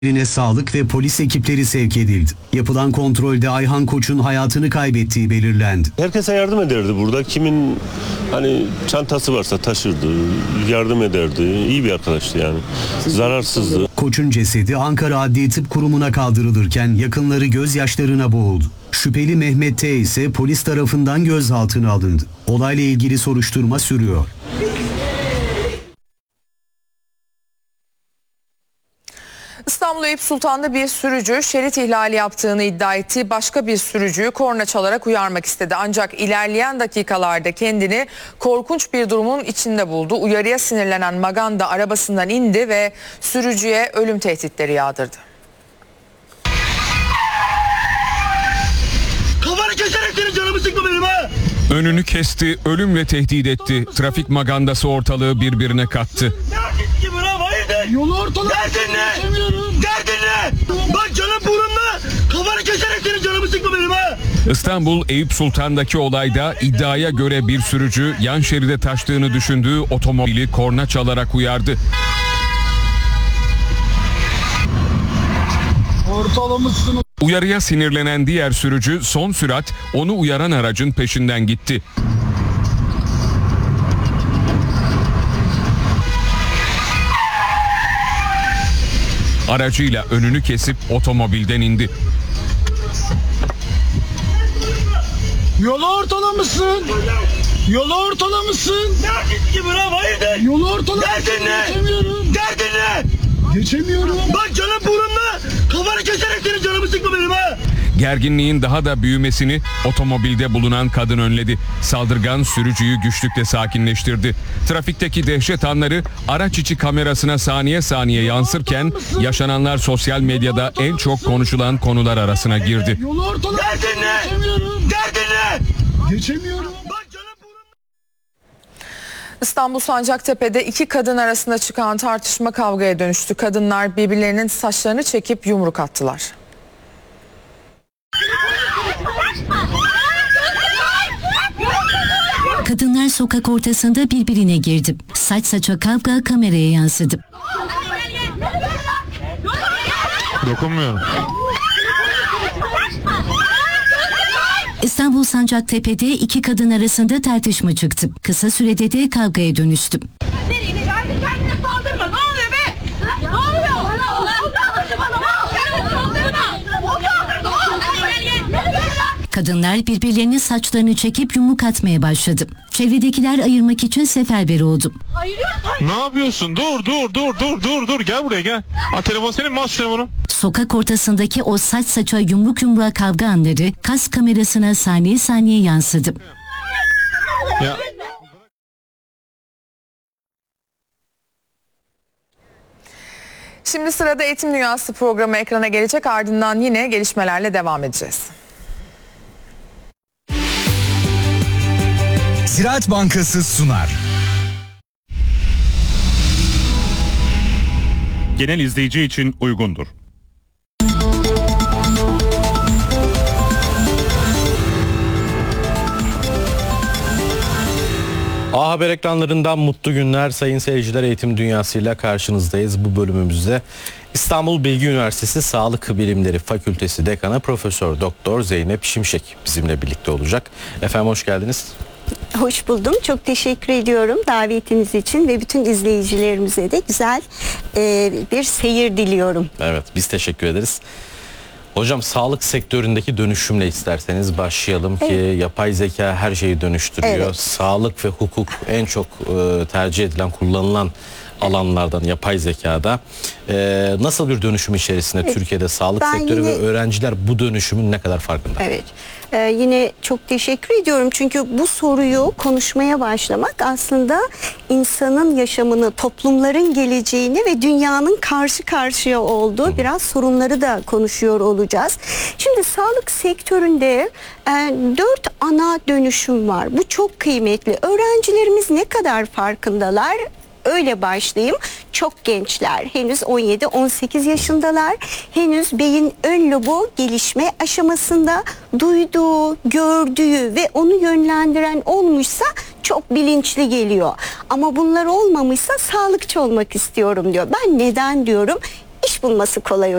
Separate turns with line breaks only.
Yerine sağlık ve polis ekipleri sevk edildi. Yapılan kontrolde Ayhan Koç'un hayatını kaybettiği belirlendi.
Herkese yardım ederdi burada. Kimin çantası varsa taşırdı, yardım ederdi. İyi bir arkadaştı yani. Zararsızdı.
Koç'un cesedi Ankara Adli Tıp Kurumu'na kaldırılırken yakınları gözyaşlarına boğuldu. Şüpheli Mehmet T ise polis tarafından gözaltına alındı. Olayla ilgili soruşturma sürüyor.
İstanbul Eyüp Sultan'da bir sürücü şerit ihlali yaptığını iddia ettiği başka bir sürücüyü korna çalarak uyarmak istedi. Ancak ilerleyen dakikalarda kendini korkunç bir durumun içinde buldu. Uyarıya sinirlenen Maganda arabasından indi ve sürücüye ölüm tehditleri yağdırdı.
Kafanı keserek senin canımı sıkma benim ha!
Önünü kesti, ölümle tehdit etti. Trafik magandası ortalığı birbirine kattı.
Neredesin ki bravo hayırdır?
Yolu ortalığı
Derdin ne? Derdin ne? Bak canım burnumda! Kafanı keserek senin canımı sıkma benim ha!
İstanbul Eyüp Sultan'daki olayda iddiaya göre bir sürücü yan şeride taştığını düşündüğü otomobili korna çalarak uyardı.
ortalamışsın.
Uyarıya sinirlenen diğer sürücü son sürat onu uyaran aracın peşinden gitti. Aracıyla önünü kesip otomobilden indi.
Yolu ortalamışsın. Yolu ortalamışsın.
Neredesin ki bravo hayırdır?
Yolu ortalamışsın.
Derdin ne?
Geçemiyorum.
Derdin ne?
Geçemiyorum.
Bak canım burnumda! Kafanı keserek senin canımı sıkma benim ha!
Gerginliğin daha da büyümesini otomobilde bulunan kadın önledi. Saldırgan sürücüyü güçlükle sakinleştirdi. Trafikteki dehşet anları araç içi kamerasına saniye saniye yansırken yaşananlar sosyal medyada en çok konuşulan konular arasına girdi.
Yolu ortalamışsın.
Derdin ne?
Geçemiyorum.
Derdin ne?
Geçemiyorum.
Bak canım burnumda!
İstanbul Sancaktepe'de iki kadın arasında çıkan tartışma kavgaya dönüştü. Kadınlar birbirlerinin saçlarını çekip yumruk attılar.
Kadınlar sokak ortasında birbirine girdi. Saç saça kavga kameraya yansıdı.
Dokunmuyorum.
İstanbul Sancaktepe'de iki kadın arasında tartışma çıktı. Kısa sürede de kavgaya dönüştü.
Kendine saldırma. Ne oluyor be? Ne oluyor? O kaldırdı bana. Kendine saldırma. O kaldırdı.
Kadınlar birbirlerinin saçlarını çekip yumruk atmaya başladı. Çevredekiler ayırmak için seferber oldu.
Ne yapıyorsun? Dur. Gel buraya gel. Telefon senin mi? Al şu telefonu.
Sokak ortasındaki o saç saça yumruk yumruğa kavga anları kas kamerasına saniye saniye yansıdı.
Ya.
Şimdi sırada Eğitim Dünyası programı ekrana gelecek, ardından yine gelişmelerle devam edeceğiz.
Ziraat Bankası sunar.
Genel izleyici için uygundur.
A Haber ekranlarından mutlu günler sayın seyirciler. Eğitim Dünyası'yla karşınızdayız. Bu bölümümüzde İstanbul Bilgi Üniversitesi Sağlık Bilimleri Fakültesi Dekanı Profesör Doktor Zeynep Şimşek bizimle birlikte olacak. Efendim hoş geldiniz.
Hoş buldum. Çok teşekkür ediyorum davetiniz için ve bütün izleyicilerimize de güzel bir seyir diliyorum.
Evet, biz teşekkür ederiz. Hocam sağlık sektöründeki dönüşümle isterseniz başlayalım ki yapay zeka her şeyi dönüştürüyor.
Evet.
Sağlık ve hukuk en çok tercih edilen, kullanılan alanlardan yapay zekada. Nasıl bir dönüşüm içerisinde Türkiye'de sağlık sektörü ve öğrenciler bu dönüşümün ne kadar farkında?
Evet. Yine çok teşekkür ediyorum çünkü bu soruyu konuşmaya başlamak aslında insanın yaşamını, toplumların geleceğini ve dünyanın karşı karşıya olduğu biraz sorunları da konuşuyor olacağız. Şimdi sağlık sektöründe 4 ana dönüşüm var. Bu çok kıymetli. Öğrencilerimiz ne kadar farkındalar? Öyle başlayayım. Çok gençler, henüz 17-18 yaşındalar. Henüz beyin ön lobu gelişme aşamasında, duyduğu, gördüğü ve onu yönlendiren olmuşsa çok bilinçli geliyor. Ama bunlar olmamışsa sağlıkçı olmak istiyorum diyor. Ben neden diyorum? iş bulması kolay